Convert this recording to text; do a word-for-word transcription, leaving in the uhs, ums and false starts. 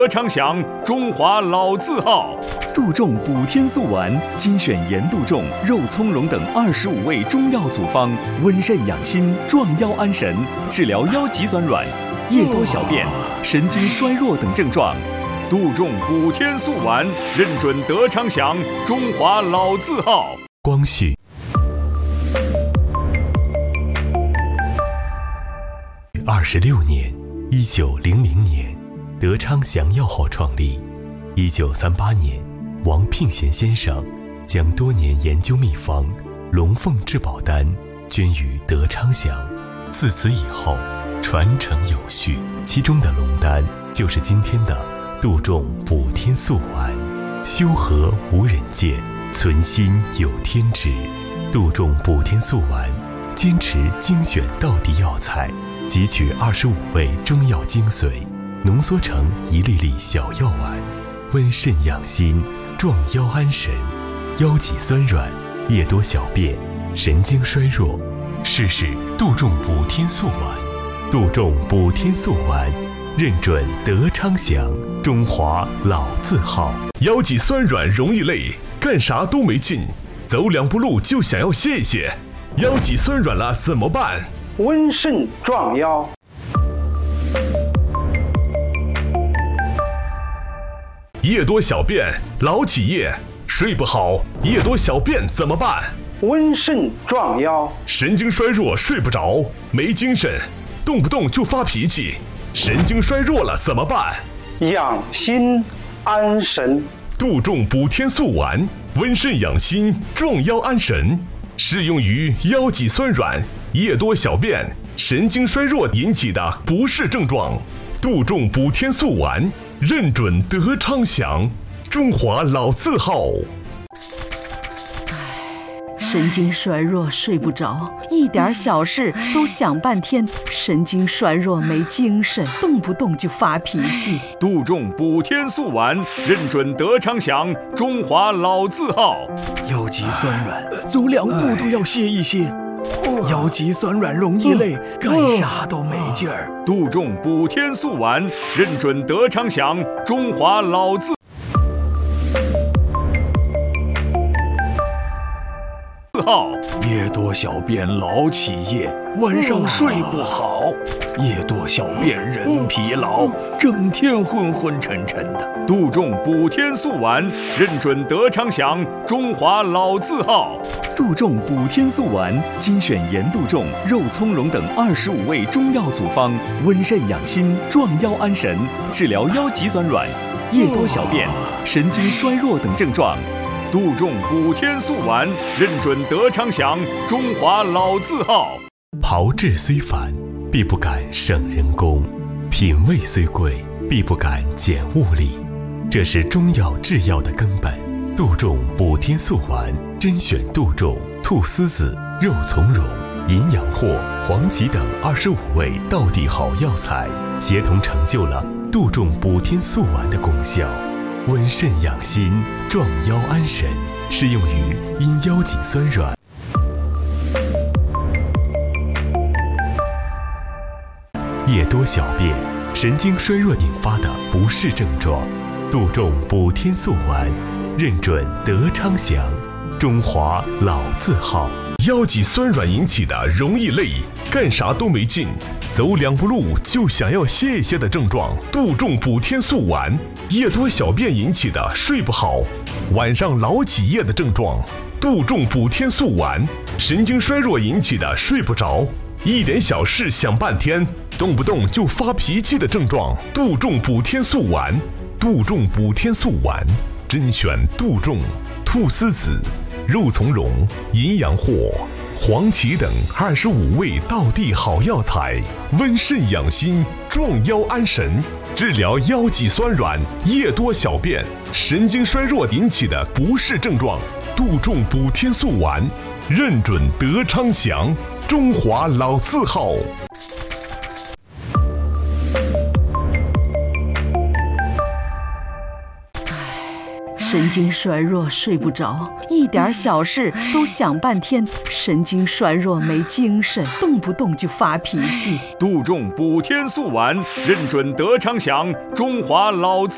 德昌祥，中华老字号。 杜仲补天素丸，精选盐杜仲、肉苁蓉等二十五味中药组方，温肾养心，壮腰安神，治疗腰脊酸软、夜多小便、神经衰弱等症状。杜仲补天素丸，认准德昌祥，中华老字号。 光绪二十六年，一九零零年，德昌祥药号创立。一九三八年，王聘贤先生将多年研究秘方龙凤至宝丹捐于德昌祥，自此以后传承有序。其中的龙丹就是今天的杜仲补天素丸。修和无人见，存心有天知。杜仲补天素丸坚持精选道地药材，汲取二十五味中药精髓，浓缩成一粒粒小药丸，温肾养心，壮腰安神，腰脊酸软、夜多小便、神经衰弱，试试杜仲补天素丸。杜仲补天素丸，认准德昌祥，中华老字号。 腰脊酸软容易累，干啥都没劲，走两步路就想要歇一歇。腰脊酸软了怎么办？ 温肾壮腰。 夜多小便，老起夜，睡不好，夜多小便怎么办？ 温肾壮腰。 神经衰弱，睡不着，没精神，动不动就发脾气，神经衰弱了怎么办？ 养心安神。 杜仲补天素丸，温肾养心，壮腰安神，适用于腰脊酸软、夜多小便、神经衰弱引起的不适症状。杜仲补天素丸，认准德昌祥，中华老字号。 神经衰弱睡不着，一点小事都想半天，神经衰弱没精神，动不动就发脾气。 杜仲补天素丸，认准德昌祥，中华老字号。 腰脊酸软，走两步都要歇一歇。腰脊酸软容易累，干啥都没劲儿。 杜仲补天素丸，认准德昌祥，中华老字号。 夜多小便老起夜，晚上睡不好，夜多小便人疲劳，整天昏昏沉沉的。 杜仲补天素丸，认准德昌祥，中华老字号。 杜仲补天素丸，精选盐杜仲、肉苁蓉等二十五味中药组方，温肾养心，壮腰安神，治疗腰脊酸软、夜多小便、神经衰弱等症状。杜仲补天素丸，认准德昌祥，中华老字号。 炮制虽繁，必不敢省人工；品味虽贵，必不敢减物力。这是中药制药的根本。杜仲补天素丸，甄选杜仲、菟丝子、肉苁蓉、银阳藿、黄芪等二十五味道地好药材，协同成就了杜仲补天素丸的功效。温肾养心，壮腰安神，适用于因腰脊酸软、夜多小便、神经衰弱引发的不适症状。杜仲补天素丸，认准德昌祥，中华老字号。 腰脊酸软引起的容易累，干啥都没劲，走两步路就想要歇一歇的症状。杜仲补天素丸。夜多小便引起的睡不好，晚上老起夜的症状。杜仲补天素丸。神经衰弱引起的睡不着，一点小事想半天，动不动就发脾气的症状。杜仲补天素丸。杜仲补天素丸，甄选杜仲、菟丝子、肉苁蓉、银阳藿、黄芪等二十五味道地好药材，温肾养心，壮腰安神，治疗腰脊酸软、夜多小便、神经衰弱引起的不适症状。杜仲补天素丸，认准德昌祥，中华老字号。 神经衰弱睡不着，一点小事都想半天，神经衰弱没精神，动不动就发脾气。 杜仲补天素丸，认准德昌祥，中华老字